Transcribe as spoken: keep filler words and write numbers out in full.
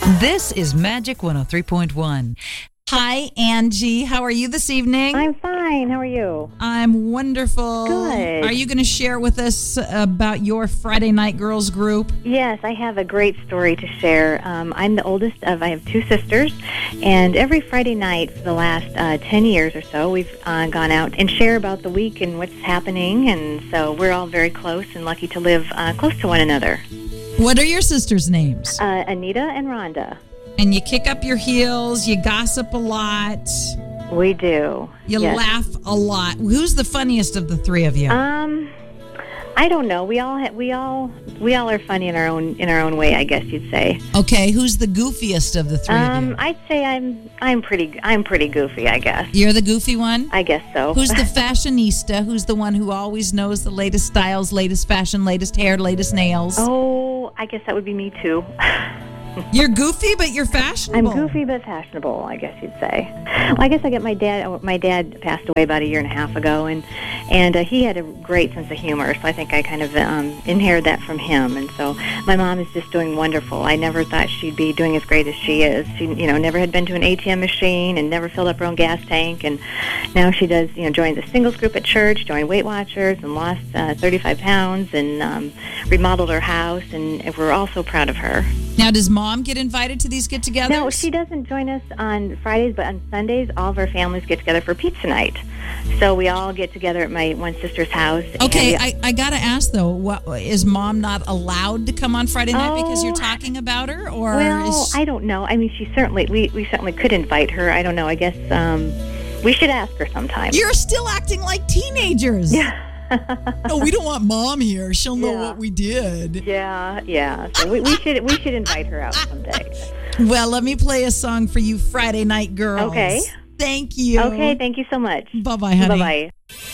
This is Magic one oh three point one. Hi, Angie. How are you this evening? I'm fine. How are you? I'm wonderful. Good. Are you going to share with us about your Friday Night Girls group? Yes, I have a great story to share. Um, I'm the oldest of, I have two sisters, and every Friday night for the last uh, ten years or so, we've uh, gone out and share about the week and what's happening, and so we're all very close and lucky to live uh, close to one another. What are your sisters' names? Uh, Anita and Rhonda. And you kick up your heels, you gossip a lot. We do. You yes. laugh a lot. Who's the funniest of the three of you? Um, I don't know. We all ha- we all we all are funny in our own in our own way, I guess you'd say. Okay, who's the goofiest of the three um, of you? I'd say I'm I'm pretty I'm pretty goofy, I guess. You're the goofy one? I guess so. Who's the fashionista? Who's the one who always knows the latest styles, latest fashion, latest hair, latest nails? Oh, I guess that would be me too. You're goofy, but you're fashionable. I'm goofy but fashionable, I guess you'd say. Well, I guess I got my dad. My dad passed away about a year and a half ago, and and uh, he had a great sense of humor. So I think I kind of um, inherited that from him. And so my mom is just doing wonderful. I never thought she'd be doing as great as she is. She, you know, never had been to an A T M machine and never filled up her own gas tank. And now she does, you know, joins a singles group at church, joined Weight Watchers, and lost uh, thirty-five pounds, and um, remodeled her house. And we're all so proud of her. Now, does Mom get invited to these get-togethers? No, she doesn't join us on Fridays, but on Sundays, all of our families get together for pizza night. So we all get together at my one sister's house. Okay, and we, I, I got to ask, though, what, is Mom not allowed to come on Friday night oh, because you're talking about her? Or well, is she... I don't know. I mean, she certainly, we, we certainly could invite her. I don't know. I guess um, we should ask her sometime. You're still acting like teenagers. Yeah. No, we don't want Mom here. She'll know Yeah. what we did. Yeah, yeah. So we, we should we should invite her out someday. Well, let me play a song for you, Friday Night Girls. Okay. Thank you. Okay, thank you so much. Bye-bye, honey. Bye-bye.